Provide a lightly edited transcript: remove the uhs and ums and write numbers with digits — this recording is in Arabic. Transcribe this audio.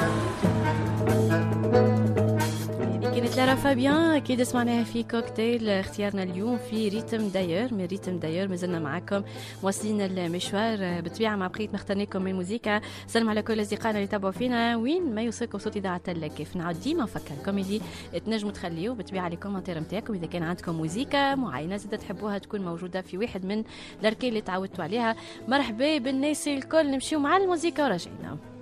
كانت لارا فابيان أكيد سمعناها في كوكتيل. اختيارنا اليوم في ريتم داير. من ريتم داير مازلنا معاكم واصلين المشوار بطبيعة مع بقية مختارناكم من موسيقى. سلام على كل أصدقائنا اللي تابعوا فينا وين ما يوصلكم صوت إذاعة الكيف. نعاود ديما نفكركم اللي تنجموا تخليوا بطبيعة لي كومنتير نتاعكم إذا كان عندكم موسيقى معينة زادة تحبوها تكون موجودة في واحد من الأركان اللي تعودتوا عليها. مرحبا بالناس الكل، نمشيو مع الموسيقى ورجعنا.